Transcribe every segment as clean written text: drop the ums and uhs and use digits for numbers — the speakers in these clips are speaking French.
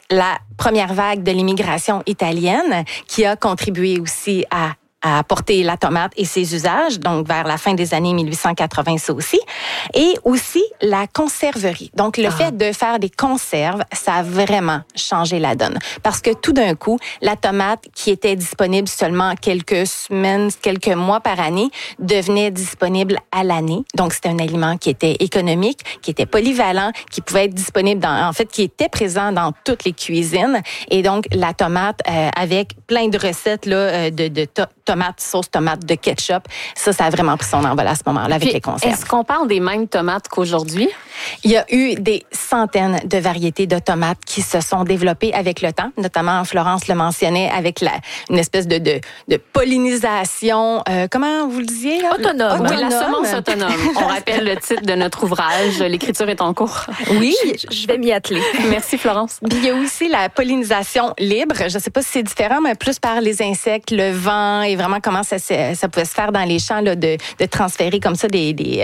la première vague de l'immigration italienne qui a contribué aussi à apporter la tomate et ses usages, donc vers la fin des années 1880, ça aussi. Et aussi la conserverie. Donc, le fait de faire des conserves, ça a vraiment changé la donne. Parce que tout d'un coup, la tomate qui était disponible seulement quelques semaines, quelques mois par année, devenait disponible à l'année. Donc, c'était un aliment qui était économique, qui était polyvalent, qui pouvait être disponible qui était présent dans toutes les cuisines. Et donc, la tomate, avec plein de recettes, là, tomates, sauce tomate, de ketchup. Ça a vraiment pris son envol à ce moment-là avec les conserves. Est-ce qu'on parle des mêmes tomates qu'aujourd'hui? Il y a eu des centaines de variétés de tomates qui se sont développées avec le temps, notamment Florence le mentionnait, avec une espèce de pollinisation, comment vous le disiez? Là? Autonome. Oui, la semence autonome. On rappelle le titre de notre ouvrage. L'écriture est en cours. Oui. Je vais m'y atteler. Merci, Florence. Puis il y a aussi la pollinisation libre. Je ne sais pas si c'est différent, mais plus par les insectes, le vent et vraiment comment ça pouvait se faire dans les champs là, de transférer comme ça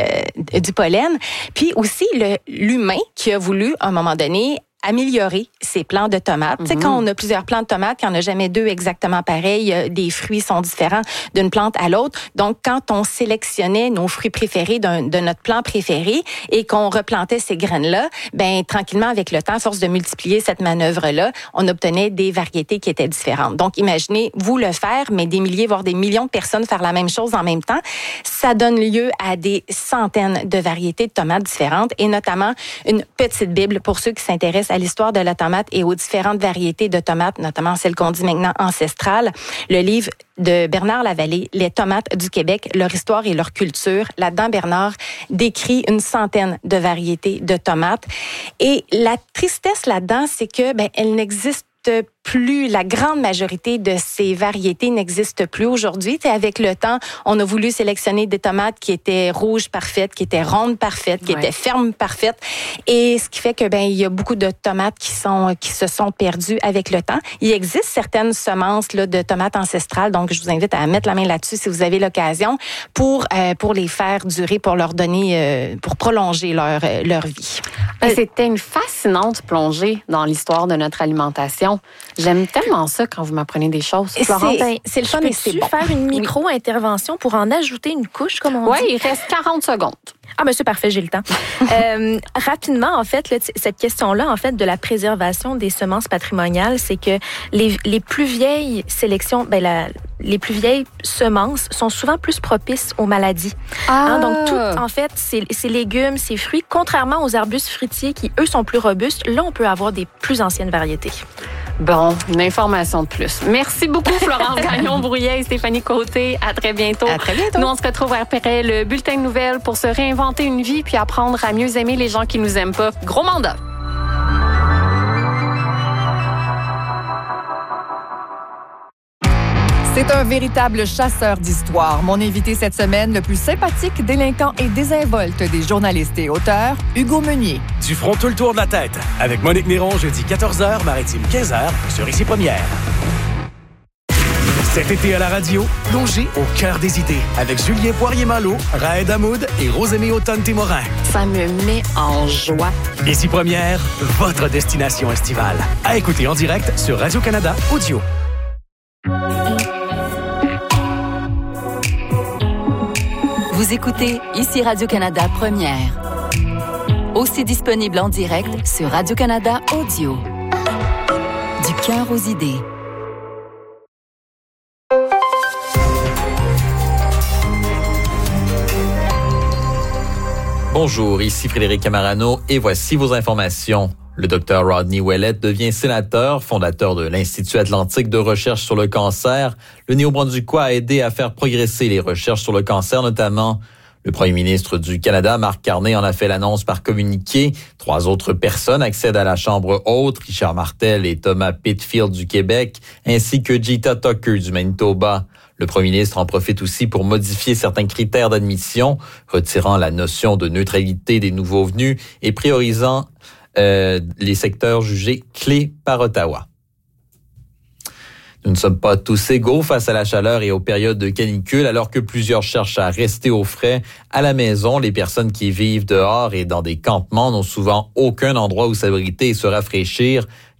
du pollen. Puis aussi l'humain qui a voulu, à un moment donné, améliorer ses plants de tomates. Tu sais, quand on a plusieurs plants de tomates, il n'y en a jamais deux exactement pareils. Des fruits sont différents d'une plante à l'autre. Donc, quand on sélectionnait nos fruits préférés de notre plant préféré et qu'on replantait ces graines-là, tranquillement, avec le temps, à force de multiplier cette manœuvre-là, on obtenait des variétés qui étaient différentes. Donc, imaginez, vous le faire, mais des milliers, voire des millions de personnes faire la même chose en même temps. Ça donne lieu à des centaines de variétés de tomates différentes et notamment une petite Bible pour ceux qui s'intéressent à l'histoire de la tomate et aux différentes variétés de tomates, notamment celles qu'on dit maintenant ancestrales. Le livre de Bernard Lavallée, Les tomates du Québec, leur histoire et leur culture. Là-dedans, Bernard décrit une centaine de variétés de tomates. Et la tristesse là-dedans, c'est que elle n'existe plus, la grande majorité de ces variétés n'existent plus aujourd'hui. Avec le temps, on a voulu sélectionner des tomates qui étaient rouges parfaites, qui étaient rondes parfaites, qui étaient fermes parfaites. Et ce qui fait que il y a beaucoup de tomates qui se sont perdues avec le temps. Il existe certaines semences là de tomates ancestrales, donc je vous invite à mettre la main là-dessus si vous avez l'occasion pour les faire durer, pour leur donner, pour prolonger leur vie. C'était une fascinante plongée dans l'histoire de notre alimentation. J'aime tellement ça quand vous m'apprenez des choses. Florence, c'est le fun et c'est bon. Faire une micro-intervention pour en ajouter une couche, comme on dit? Oui, il reste 40 secondes. Ah, c'est parfait, j'ai le temps. Rapidement, en fait, cette question-là, en fait, de la préservation des semences patrimoniales, c'est que les plus vieilles sélections, les plus vieilles semences sont souvent plus propices aux maladies. Donc, tout, en fait, ces légumes, ces fruits, contrairement aux arbustes fruitiers qui, eux, sont plus robustes, là, on peut avoir des plus anciennes variétés. Bon, une information de plus. Merci beaucoup, Florence Gagnon-Brouillet et Stéphanie Côté. À très bientôt. À très bientôt. Nous, on se retrouve après le bulletin de nouvelles pour se réinventer une vie puis apprendre à mieux aimer les gens qui nous aiment pas. Gros mandat. C'est un véritable chasseur d'histoire. Mon invité cette semaine, le plus sympathique, délinquant et désinvolte des journalistes et auteurs, Hugo Meunier. Du front tout le tour de la tête, avec Monique Néron, jeudi 14h, Maritime 15h, sur Ici Première. Cet été à la radio, plongez au cœur des idées, avec Julien Poirier-Malo, Raed Hamoud et Rosémie Automne-Témorin. Ça me met en joie. Ici Première, votre destination estivale. À écouter en direct sur Radio-Canada Audio. Vous écoutez Ici Radio-Canada Première. Aussi disponible en direct sur Radio-Canada Audio. Du cœur aux idées. Bonjour, ici Frédéric Camarano et voici vos informations. Le Dr Rodney Ouellette devient sénateur, fondateur de l'Institut Atlantique de recherche sur le cancer. Le Néo-Brunswickois a aidé à faire progresser les recherches sur le cancer notamment. Le premier ministre du Canada, Mark Carney, en a fait l'annonce par communiqué. 3 autres personnes accèdent à la Chambre haute, Richard Martel et Thomas Pitfield du Québec, ainsi que Jita Tucker du Manitoba. Le premier ministre en profite aussi pour modifier certains critères d'admission, retirant la notion de neutralité des nouveaux venus et priorisant les secteurs jugés clés par Ottawa. Nous ne sommes pas tous égaux face à la chaleur et aux périodes de canicule, alors que plusieurs cherchent à rester au frais à la maison. Les personnes qui vivent dehors et dans des campements n'ont souvent aucun endroit où s'abriter et se rafraîchir.